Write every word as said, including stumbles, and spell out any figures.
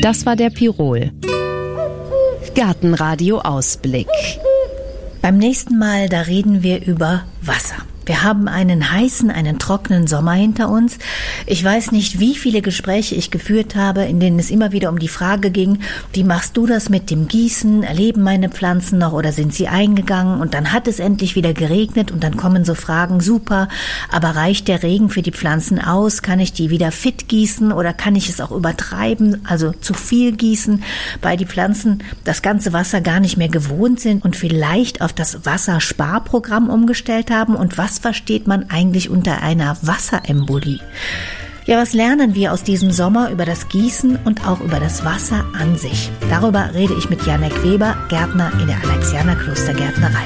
Das war der Pirol. Gartenradio Ausblick. Beim nächsten Mal, da reden wir über Wasser. Wir haben einen heißen, einen trockenen Sommer hinter uns. Ich weiß nicht, wie viele Gespräche ich geführt habe, in denen es immer wieder um die Frage ging, wie machst du das mit dem Gießen? Erleben meine Pflanzen noch oder sind sie eingegangen? Und dann hat es endlich wieder geregnet und dann kommen so Fragen, super, aber reicht der Regen für die Pflanzen aus? Kann ich die wieder fit gießen oder kann ich es auch übertreiben, also zu viel gießen, weil die Pflanzen das ganze Wasser gar nicht mehr gewohnt sind und vielleicht auf das Wassersparprogramm umgestellt haben? Und was Was versteht man eigentlich unter einer Wasserembolie? Ja, was lernen wir aus diesem Sommer über das Gießen und auch über das Wasser an sich? Darüber rede ich mit Janek Weber, Gärtner in der Alexianer Klostergärtnerei.